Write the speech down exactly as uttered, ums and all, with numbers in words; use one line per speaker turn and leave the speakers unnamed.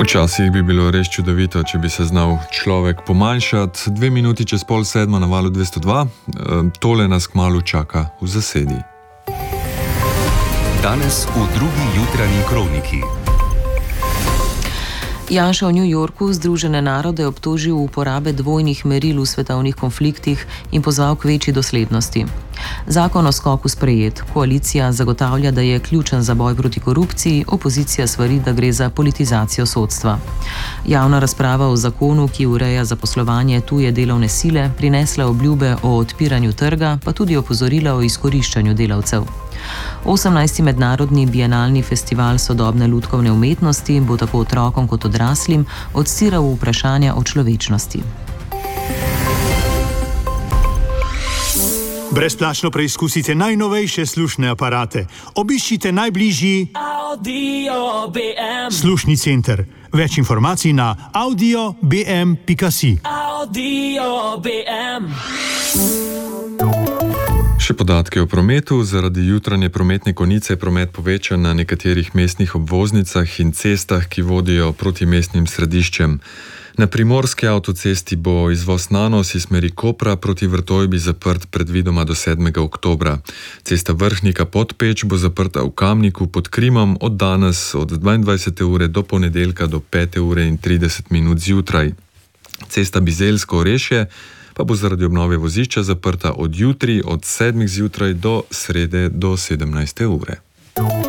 Včasih bi bilo res čudovito, če bi se znal človek pomanjšati. Dve minuti čez pol sedmo na valu dvesto dva. E, tole nas kmalu čaka v zasedi.
Danes v drugi jutranji kroniki.
Janša v New Yorku Združene narode obtožil uporabe dvojnih meril v svetovnih konfliktih in pozval k večji doslednosti. Zakon o skoku sprejet. Koalicija zagotavlja, da je ključen za boj proti korupciji, opozicija svari, da gre za politizacijo sodstva. Javna razprava o zakonu, ki ureja zaposlovanje tuje delovne sile, prinesla obljube o odpiranju trga, pa tudi opozorila o izkoriščanju delavcev. osemnajsti mednarodni bienalni festival sodobne lutkovne umetnosti bo tako otrokom kot odraslim odstiral vprašanja o človečnosti.
Brezplačno preizkusite najnovejše slušne aparate. Obiščite najbližji Audio B M slušni center. Več informacij na audio b m pika si. Audio B M.
Še podatke o prometu. Zaradi jutranje prometne konice je promet povečan na nekaterih mestnih obvoznicah in cestah, ki vodijo proti mestnim središčem. Na primorski avtocesti bo izvoz Nanos iz smeri Kopra proti Vrtojbi zaprt predvidoma do sedmega oktobra. Cesta Vrhnika Podpeč bo zaprta v Kamniku pod Krimom od danes od dvaindvajsete ure do ponedeljka do pete ure in trideset minut zjutraj. Cesta Bizeljsko Orešje pa bo zaradi obnove vozišča zaprta od jutri od sedmih zjutraj do srede do sedemnajste ure.